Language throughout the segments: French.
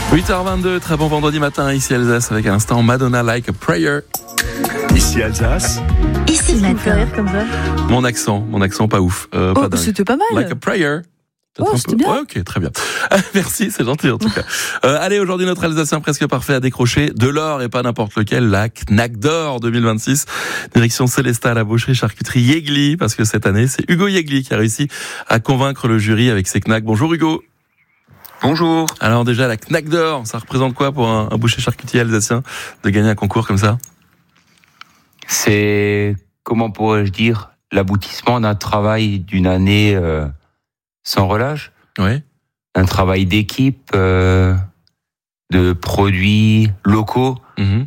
8h22, très bon vendredi matin ici Alsace avec à l'instant Madonna Like a Prayer. Ici Alsace. Ici le matin. Comme ça. Mon accent pas ouf. Pas dingue. C'était pas mal. Like a Prayer. Oh, c'était bien. Ouais, ok, très bien. Merci, c'est gentil en tout cas. Allez, aujourd'hui notre Alsacien presque parfait a décroché de l'or et pas n'importe lequel, la Knack d'or 2026. Direction Célestat à la boucherie charcuterie Yegli, parce que cette année c'est Hugo Yegli qui a réussi à convaincre le jury avec ses knacks. Bonjour Hugo. Bonjour. Alors déjà la Knack d'or, ça représente quoi pour un boucher charcutier alsacien de gagner un concours comme ça? C'est, comment pourrais-je dire, l'aboutissement d'un travail d'une année sans relâche. Oui. Un travail d'équipe, de produits locaux. Mm-hmm.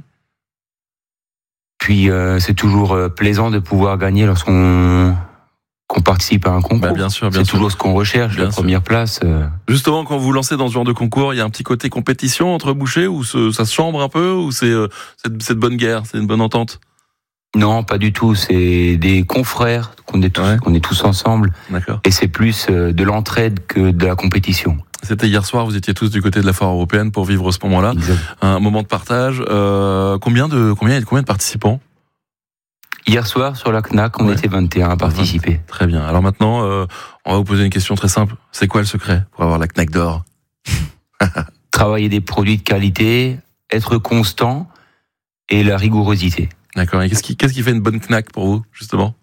Puis c'est toujours plaisant de pouvoir gagner lorsqu'on participe à un concours. Bah, bien sûr. C'est toujours ce qu'on recherche, Bien la sûr. première place. Justement, quand vous lancez dans ce genre de concours, il y a un petit côté compétition entre bouchers ou ça se chambre un peu ou c'est de bonne guerre, c'est une bonne entente? Non, pas du tout. C'est des confrères qu'on est tous ensemble. D'accord. Et c'est plus de l'entraide que de la compétition. C'était hier soir, vous étiez tous du côté de la foire européenne pour vivre ce moment-là. Exact. Un moment de partage. Combien de participants? Hier soir, sur la Knack, on était 21 à participer. Très bien. Alors maintenant, on va vous poser une question très simple. C'est quoi le secret pour avoir la Knack d'or? Travailler des produits de qualité, être constant et la rigourosité. D'accord. Et qu'est-ce qui fait une bonne Knack pour vous, justement?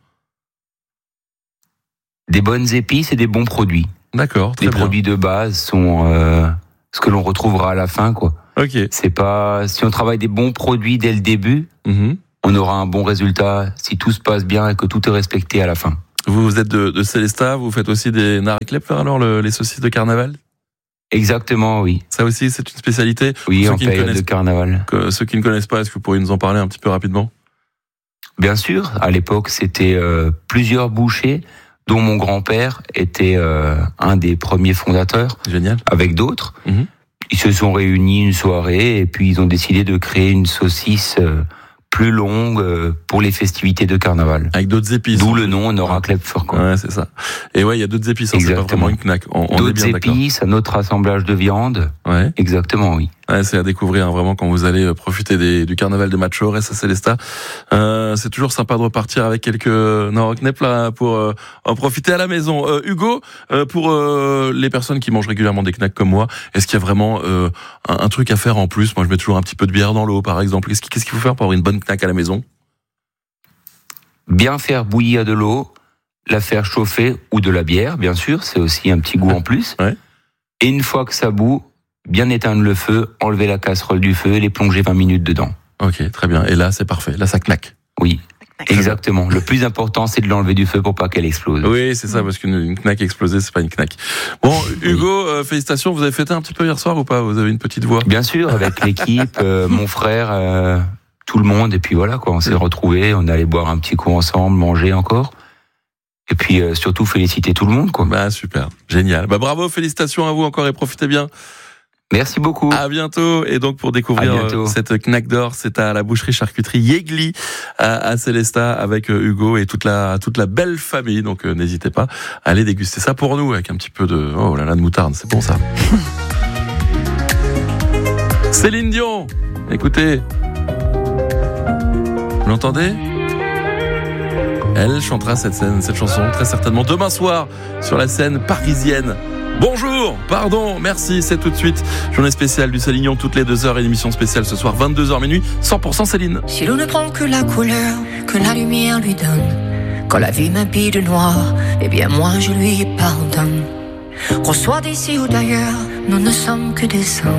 Des bonnes épices et des bons produits. D'accord. Très Les bien. produits de base sont ce que l'on retrouvera à la fin, quoi. Ok. C'est pas, si on travaille des bons produits dès le début, Mhm. on aura un bon résultat si tout se passe bien et que tout est respecté à la fin. Vous êtes de Célestat, vous faites aussi des Narreklepfer, alors les saucisses de carnaval? Exactement, oui. Ça aussi, c'est une spécialité. Oui, Pour en ceux qui ne période de connaissent carnaval. ceux qui ne connaissent pas, est-ce que vous pourriez nous en parler un petit peu rapidement? Bien sûr, à l'époque, c'était plusieurs bouchers, dont mon grand-père était un des premiers fondateurs, Génial. avec d'autres. Mhm. Ils se sont réunis une soirée et puis ils ont décidé de créer une saucisse plus longue pour les festivités de carnaval. Avec d'autres épices. D'où le nom Narreklepfer, quoi. Ouais, c'est ça. Et ouais, il y a d'autres épices, hein, c'est pas Exactement. vraiment une Knack. On est D'autres bien d'accord. épices, un autre assemblage de viande. Ouais. Exactement, oui. Ouais, c'est à découvrir, hein, vraiment, quand vous allez profiter du carnaval de Machores à Célestat. C'est toujours sympa de repartir avec quelques Narreklepfer là pour en profiter à la maison. Hugo, pour les personnes qui mangent régulièrement des knacks comme moi, est-ce qu'il y a vraiment un truc à faire en plus? Moi, je mets toujours un petit peu de bière dans l'eau, par exemple. Qu'est-ce qu'il faut faire pour avoir une bonne knack à la maison? Bien faire bouillir de l'eau, la faire chauffer ou de la bière, bien sûr, c'est aussi un petit goût en plus. Ouais. Et une fois que ça bout, bien éteindre le feu, enlever la casserole du feu et les plonger 20 minutes dedans. Ok, très bien. Et là, c'est parfait. Là, ça knack. Oui, exactement. Le plus important, c'est de l'enlever du feu pour pas qu'elle explose. Oui, c'est ça, parce qu'une knack explosée, c'est pas une knack. Bon, Hugo, félicitations. Vous avez fêté un petit peu hier soir ou pas? Vous avez une petite voix? Bien sûr, avec l'équipe, mon frère, tout le monde, et puis voilà, quoi. On s'est retrouvés, on est allé boire un petit coup ensemble, manger encore. Et puis surtout féliciter tout le monde, quoi. Bah, super. Génial. Bah, bravo, félicitations à vous encore et profitez bien. Merci beaucoup. À bientôt. Et donc, pour découvrir À bientôt. cette Knack d'or, c'est à la boucherie charcuterie Yegli à Célestat avec Hugo et toute la belle famille. Donc, n'hésitez pas à aller déguster ça pour nous avec un petit peu de, oh là là, de moutarde. C'est bon, ça. Céline Dion. Écoutez. Vous l'entendez? Elle chantera cette chanson très certainement demain soir sur la scène parisienne. Bonjour, pardon, merci, c'est tout de suite. Journée spéciale du Céline Dion, toutes les 2 heures et émission spéciale ce soir, 22h minuit, 100% Céline. Si l'on ne prend que la couleur que la lumière lui donne, quand la vie m'habille de noir, eh bien moi je lui pardonne. Qu'on soit d'ici ou d'ailleurs, nous ne sommes que des hommes.